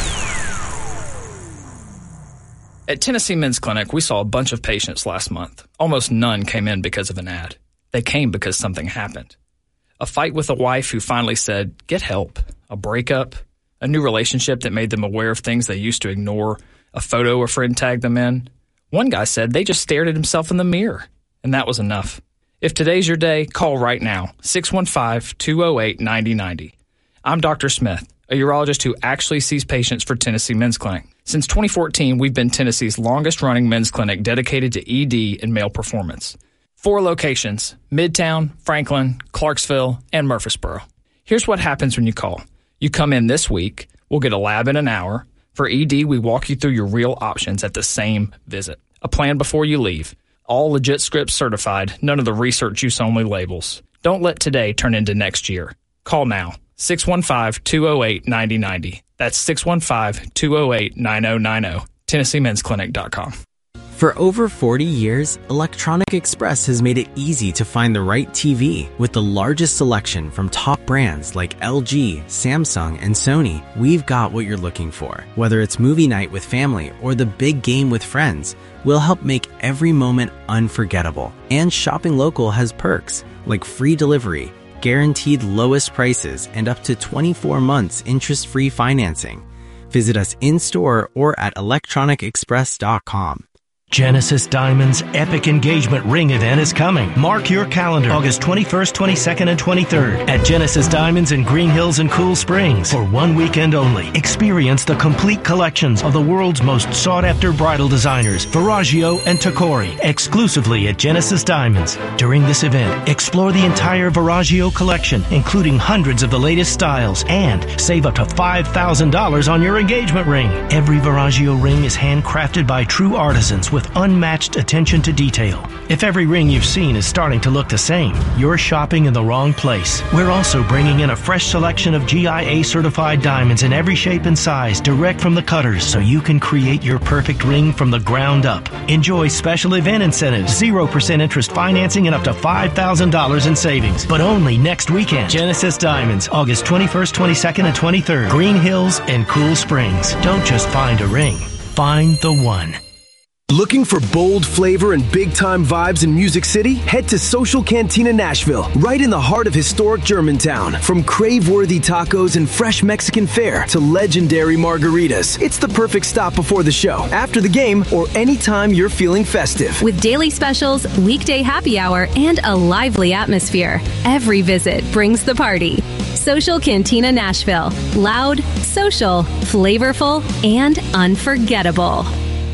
At Tennessee Men's Clinic, we saw a bunch of patients last month. Almost none came in because of an ad. They came because something happened. A fight with a wife who finally said, get help. A breakup. A new relationship that made them aware of things they used to ignore. A photo a friend tagged them in. One guy said they just stared at himself in the mirror. And that was enough. If today's your day, call right now. six one five, two oh eight, nine oh nine oh. I'm Doctor Smith, a urologist who actually sees patients for Tennessee Men's Clinic. Since twenty fourteen, we've been Tennessee's longest-running men's clinic dedicated to E D and male performance. Four locations, Midtown, Franklin, Clarksville, and Murfreesboro. Here's what happens when you call. You come in this week, we'll get a lab in an hour. For E D, we walk you through your real options at the same visit. A plan before you leave. All legit scripts certified, none of the research use only labels. Don't let today turn into next year. Call now, six one five, two oh eight, nine oh nine oh. That's six one five, two oh eight, nine oh nine oh. Tennessee Men's Clinic dot com. For over forty years, Electronic Express has made it easy to find the right T V. With the largest selection from top brands like L G, Samsung, and Sony, we've got what you're looking for. Whether it's movie night with family or the big game with friends, we'll help make every moment unforgettable. And shopping local has perks like free delivery, guaranteed lowest prices, and up to twenty-four months interest-free financing. Visit us in-store or at electronic express dot com. Genesis Diamonds' epic engagement ring event is coming. Mark your calendar, August twenty-first, twenty-second, and twenty-third at Genesis Diamonds in Green Hills and Cool Springs for one weekend only. Experience the complete collections of the world's most sought-after bridal designers, Verragio and Tacori, exclusively at Genesis Diamonds. During this event, explore the entire Verragio collection, including hundreds of the latest styles, and save up to five thousand dollars on your engagement ring. Every Verragio ring is handcrafted by true artisans with unmatched attention to detail. If every ring you've seen is starting to look the same, you're shopping in the wrong place. We're also bringing in a fresh selection of G I A certified diamonds in every shape and size direct from the cutters so you can create your perfect ring from the ground up. Enjoy special event incentives, zero percent interest financing, and up to five thousand dollars in savings. But only next weekend. Genesis Diamonds, August twenty-first, twenty-second, and twenty-third. Green Hills and Cool Springs. Don't just find a ring. Find the one. Looking for bold flavor and big-time vibes in Music City? Head to Social Cantina Nashville, right in the heart of historic Germantown. From crave-worthy tacos and fresh Mexican fare to legendary margaritas, it's the perfect stop before the show, after the game, or anytime you're feeling festive. With daily specials, weekday happy hour, and a lively atmosphere, every visit brings the party. Social Cantina Nashville. Loud, social, flavorful, and unforgettable.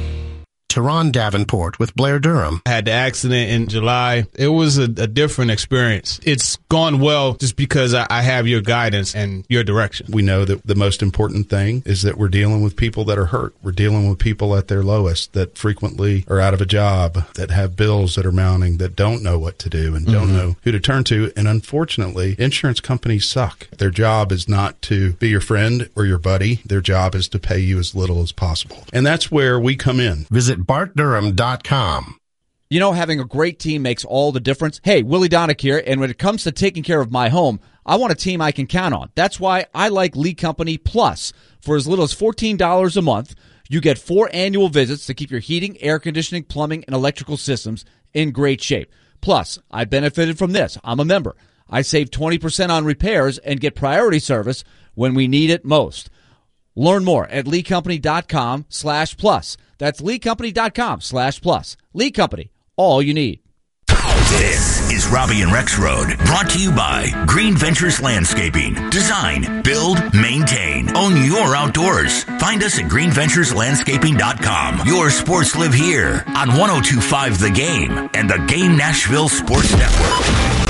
Teron Davenport with Blair Durham. I had the accident in July. It was a, a different experience. It's gone well just because I, I have your guidance and your direction. We know that the most important thing is that we're dealing with people that are hurt. We're dealing with people at their lowest that frequently are out of a job, that have bills that are mounting, that don't know what to do and don't mm-hmm. know who to turn to. And unfortunately, insurance companies suck. Their job is not to be your friend or your buddy. Their job is to pay you as little as possible. And that's where we come in. Visit bart durham dot com. You know, having a great team makes all the difference. Hey, Willie Donick here, and when it comes to taking care of my home, I want a team I can count on. That's why I like Lee Company Plus. For as little as fourteen dollars a month, you get four annual visits to keep your heating, air conditioning, plumbing, and electrical systems in great shape. Plus, I benefited from this. I'm a member. I save twenty percent on repairs and get priority service when we need it most. Learn more at leecompany.com slash plus. That's leecompany.com slash plus. Lee Company, all you need. This is Robbie and Rex Road, brought to you by Green Ventures Landscaping. Design, build, maintain. Own your outdoors. Find us at green ventures landscaping dot com. Your sports live here on one oh two point five The Game and the Game Nashville Sports Network.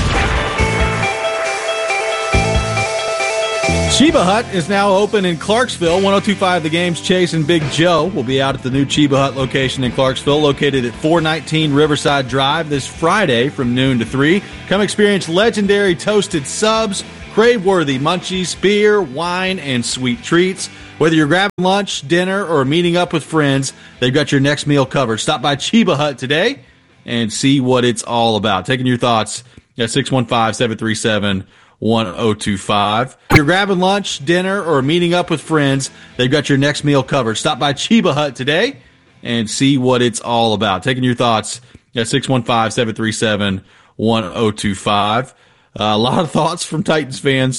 Chiba Hut is now open in Clarksville. one oh two point five The Game's Chase and Big Joe will be out at the new Chiba Hut location in Clarksville, located at four nineteen Riverside Drive this Friday from noon to three. Come experience legendary toasted subs, crave-worthy munchies, beer, wine, and sweet treats. Whether you're grabbing lunch, dinner, or meeting up with friends, they've got your next meal covered. Stop by Chiba Hut today and see what it's all about. Taking your thoughts at six one five, seven three seven, one oh two five. If you're grabbing lunch, dinner, or meeting up with friends, they've got your next meal covered. Stop by Chiba Hut today and see what it's all about. Taking your thoughts at six one five, seven three seven, one oh two five. Uh, a lot of thoughts from Titans fans